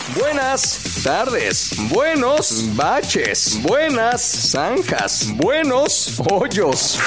Buenas tardes, buenos baches, buenas zanjas, buenos hoyos.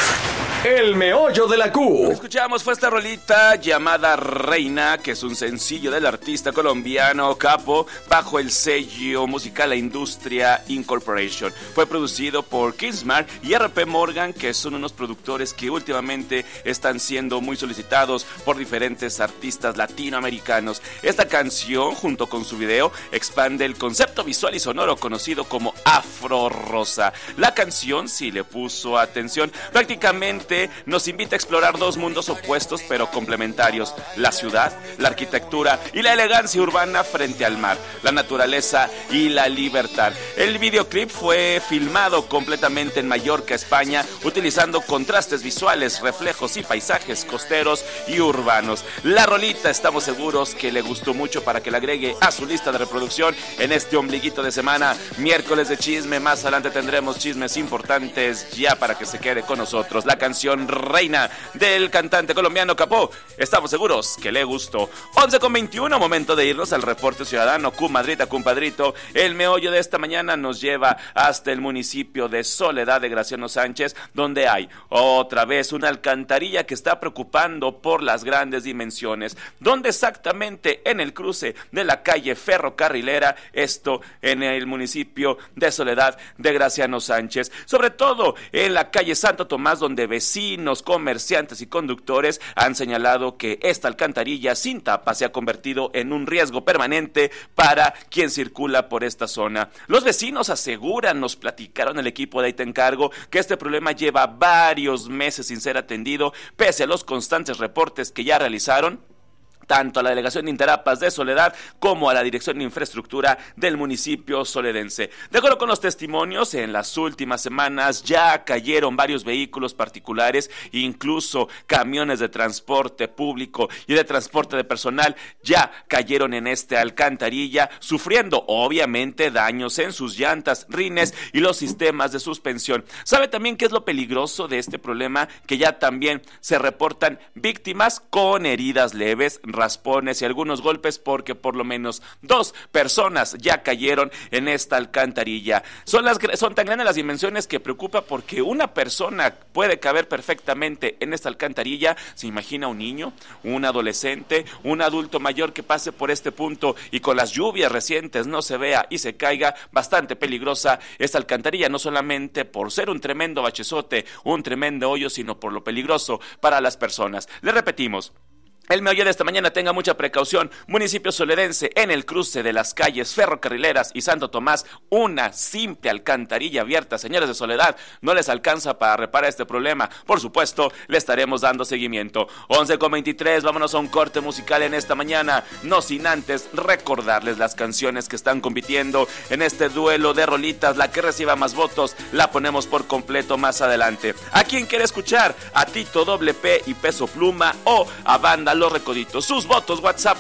El meollo de la Q. Lo que escuchamos fue esta rolita llamada Reina, que es un sencillo del artista colombiano Capo, bajo el sello musical La Industria Incorporation. Fue producido por Kingsmar y RP Morgan, que son unos productores que últimamente están siendo muy solicitados por diferentes artistas latinoamericanos. Esta canción, junto con su video, expande el concepto visual y sonoro conocido como Afro Rosa. La canción, si le puso atención, prácticamente nos invita a explorar dos mundos opuestos pero complementarios: la ciudad, la arquitectura y la elegancia urbana frente al mar, la naturaleza y la libertad. El videoclip fue filmado completamente en Mallorca, España, utilizando contrastes visuales, reflejos y paisajes costeros y urbanos. La rolita estamos seguros que le gustó mucho para que la agregue a su lista de reproducción en este ombliguito de semana, miércoles de chisme. Más adelante tendremos chismes importantes ya para que se quede con nosotros. La canción Reina del cantante colombiano Capó, estamos seguros que le gustó. 11:21, momento de irnos al reporte ciudadano. Cumadrita, compadrito, el meollo de esta mañana nos lleva hasta el municipio de Soledad de Graciano Sánchez, donde hay otra vez una alcantarilla que está preocupando por las grandes dimensiones. ¿Dónde exactamente? En el cruce de la calle Ferrocarrilera, esto en el municipio de Soledad de Graciano Sánchez, sobre todo en la calle Santo Tomás, donde vecinos, comerciantes y conductores han señalado que esta alcantarilla sin tapa se ha convertido en un riesgo permanente para quien circula por esta zona. Los vecinos aseguran, nos platicaron el equipo de Ahí Te Encargo, que este problema lleva varios meses sin ser atendido, pese a los constantes reportes que ya realizaron tanto a la Delegación de Interapas de Soledad como a la Dirección de Infraestructura del municipio soledense. De acuerdo con los testimonios, en las últimas semanas ya cayeron varios vehículos particulares, incluso camiones de transporte público y de transporte de personal ya cayeron en esta alcantarilla, sufriendo obviamente daños en sus llantas, rines y los sistemas de suspensión. ¿Sabe también qué es lo peligroso de este problema? Que ya también se reportan víctimas con heridas leves, raspones y algunos golpes, porque por lo menos 2 personas ya cayeron en esta alcantarilla. Son tan grandes las dimensiones que preocupa, porque una persona puede caber perfectamente en esta alcantarilla. ¿Se imagina un niño, un adolescente, un adulto mayor que pase por este punto y con las lluvias recientes no se vea y se caiga? Bastante peligrosa esta alcantarilla, no solamente por ser un tremendo bachezote, un tremendo hoyo, sino por lo peligroso para las personas. Le repetimos, el meollo de esta mañana: tenga mucha precaución. Municipio soledense, en el cruce de las calles Ferrocarrileras y Santo Tomás, una simple alcantarilla abierta. Señores de Soledad, no les alcanza para reparar este problema. Por supuesto, le estaremos dando seguimiento. 11:23, vámonos a un corte musical en esta mañana, no sin antes recordarles las canciones que están compitiendo en este duelo de rolitas. La que reciba más votos la ponemos por completo más adelante. ¿A quién quiere escuchar? ¿A Tito Doble P y Peso Pluma o a Banda Los Recoditos? Sus votos, WhatsApp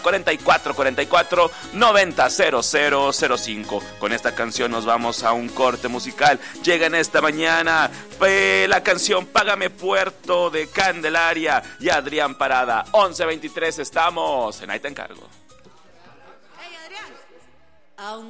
4444-900005. Con esta canción nos vamos a un corte musical. Llega en esta mañana la canción Págame Puerto de Candelaria y Adrián Parada. 11:23, estamos en Ahí Te Encargo. Hey, Adrián.